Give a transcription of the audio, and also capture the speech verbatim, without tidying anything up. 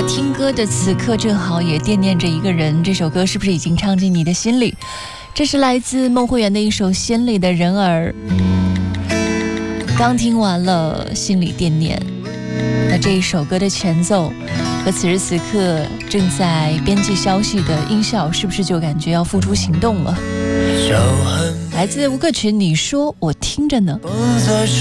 听歌的此刻正好也惦念着一个人，这首歌是不是已经唱进你的心里？这是来自孟慧圆的一首《心里的人儿》，刚听完了心里惦念。那这一首歌的前奏和此时此刻正在编辑消息的音效，是不是就感觉要付诸行动了？来自吴克群，你说我听着呢。